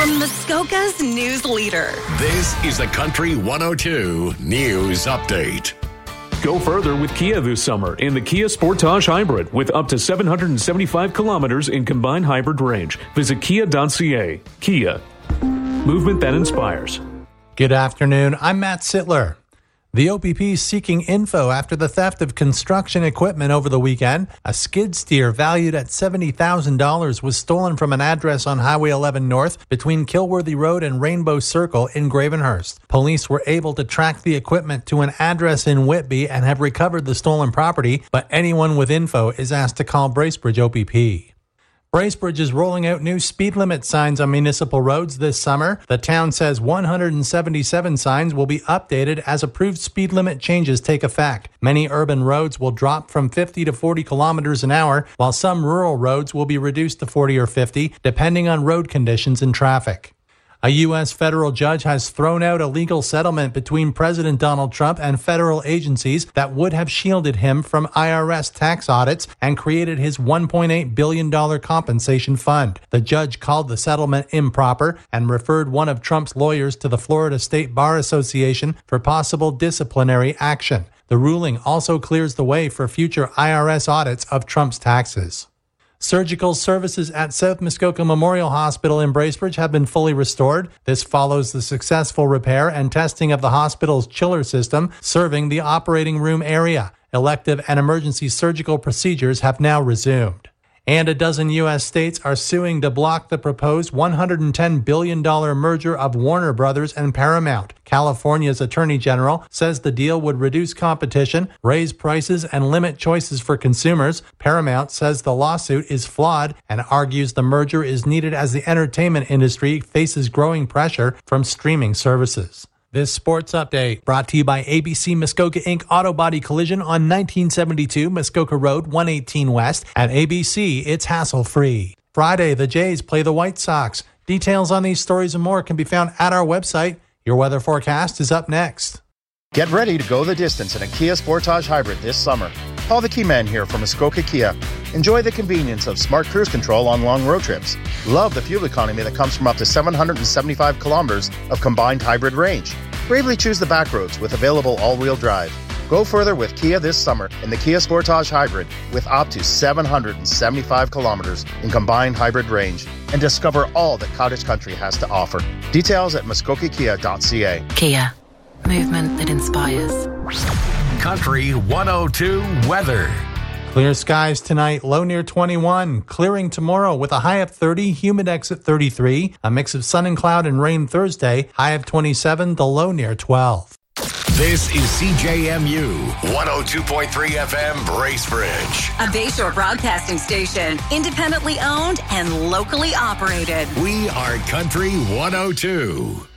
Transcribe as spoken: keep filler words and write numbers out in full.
Muskoka's news leader. This is the Country one oh two News Update. Go further with Kia this summer in the Kia Sportage Hybrid with up to seven hundred seventy-five kilometers in combined hybrid range. Visit kia dot c a. Kia. Movement that inspires. Good afternoon. I'm Matt Sittler. The O P P is seeking info after the theft of construction equipment over the weekend. A skid steer valued at seventy thousand dollars was stolen from an address on Highway eleven North between Kilworthy Road and Rainbow Circle in Gravenhurst. Police were able to track the equipment to an address in Whitby and have recovered the stolen property, but anyone with info is asked to call Bracebridge O P P. Bracebridge is rolling out new speed limit signs on municipal roads this summer. The town says one hundred seventy-seven signs will be updated as approved speed limit changes take effect. Many urban roads will drop from fifty to forty kilometers an hour, while some rural roads will be reduced to forty or fifty, depending on road conditions and traffic. A U S federal judge has thrown out a legal settlement between President Donald Trump and federal agencies that would have shielded him from I R S tax audits and created his one point eight billion dollars compensation fund. The judge called the settlement improper and referred one of Trump's lawyers to the Florida State Bar Association for possible disciplinary action. The ruling also clears the way for future I R S audits of Trump's taxes. Surgical services at South Muskoka Memorial Hospital in Bracebridge have been fully restored. This follows the successful repair and testing of the hospital's chiller system serving the operating room area. Elective and emergency surgical procedures have now resumed. And a dozen U S states are suing to block the proposed one hundred ten billion dollars merger of Warner Brothers and Paramount. California's Attorney General says the deal would reduce competition, raise prices, and limit choices for consumers. Paramount says the lawsuit is flawed and argues the merger is needed as the entertainment industry faces growing pressure from streaming services. This sports update brought to you by A B C Muskoka Incorporated Auto Body Collision on nineteen seventy-two Muskoka Road, one eighteen West. At A B C, it's hassle-free. Friday, the Jays play the White Sox. Details on these stories and more can be found at our website. Your weather forecast is up next. Get ready to go the distance in a Kia Sportage Hybrid this summer. Paul the Key Man here from Muskoka Kia. Enjoy the convenience of smart cruise control on long road trips. Love the fuel economy that comes from up to seven hundred seventy-five kilometers of combined hybrid range. Bravely choose the back roads with available all-wheel drive. Go further with Kia this summer in the Kia Sportage Hybrid with up to seven hundred seventy-five kilometers in combined hybrid range and discover all that Cottage Country has to offer. Details at muskoka kia dot c a. Kia. Movement that inspires. Country one oh two weather. Clear skies tonight, low near twenty-one. Clearing tomorrow with a high of thirty, humid exit thirty-three. A mix of sun and cloud and rain Thursday, high of twenty-seven, the low near twelve. This is C J M U one oh two point three F M Bracebridge. A Bayshore broadcasting station, independently owned and locally operated. We are Country one oh two.